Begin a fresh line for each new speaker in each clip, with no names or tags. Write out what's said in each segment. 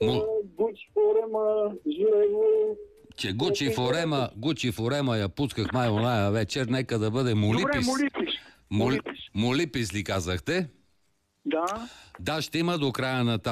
Гучи, Форема, Жирево.
Че Гучи Форема я пусках май оная вечер, нека да бъде Молипис.
Добре,
Молипис ли казахте?
Да.
Да, ще има до края на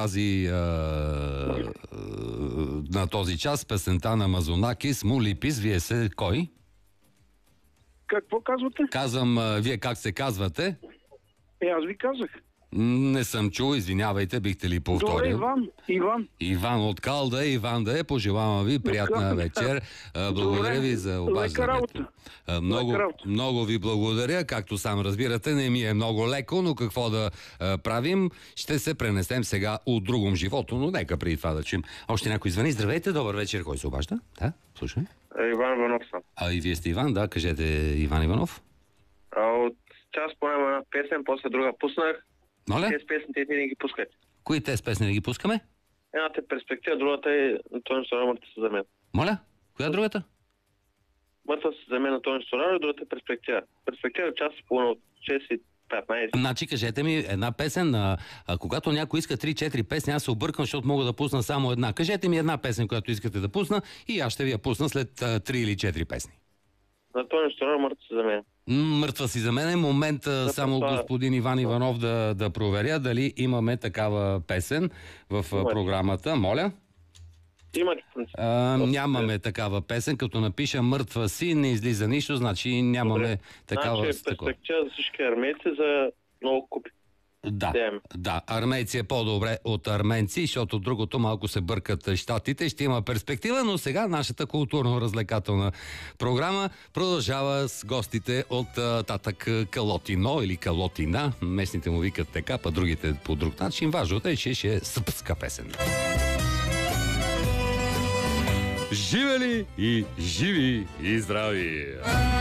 на този час песента на Мазонакис, Молипис. Вие се кой?
Какво казвате?
Казвам, вие как се казвате?
Аз ви казах.
Не съм чул, извинявайте, бихте ли повторил?
Добре, Иван.
Иван от Калда, Иван да е, пожелавам ви приятна вечер. Благодаря ви за обаждането. Много ви благодаря, както сам разбирате, не ми е много леко, но какво да правим? Ще се пренесем сега от другом живото, но нека преди това да чуем. Още някой звъни. Здравейте, добър вечер, кой се обажда? Да, слушай.
Иван Иванов съм.
И вие сте Иван, да, кажете Иван Иванов.
От час поема една песен, после друга пуснах.
Моля?
Тези песните не ги пускате.
Кои тези песни да ги пускаме?
Едната е Перспектива, другата е Антонио Столяр, Мъртва си за мен.
Моля? Коя другата?
Мъртва си за мен Антонио Столяр, и другата е Перспектива. Перспектива е час и половина от 6:15.
Значи, кажете ми една песен, когато някой иска 3-4 песни, аз се объркам, защото мога да пусна само една. Кажете ми една песен, която искате да пусна и аз ще ви я пусна след 3 или 4 песни.
Антонио Столяр, Мъртва си за мен.
Мъртва си за мен е момент само господин Иван Иванов да проверя дали имаме такава песен в програмата. Моля? Нямаме такава песен, като напиша Мъртва си, не излиза нищо, значи нямаме такава.
Значи Перспектива за всички армейци за много купи.
Да, армейци е по-добре от арменци, защото другото малко се бъркат щатите. Ще има перспектива, но сега нашата културно-развлекателна програма продължава с гостите от татък Калотино или Калотина. Местните му викат така, па другите по друг начин. Важното е, че ще е сръбска песен. Живели и живи и здрави!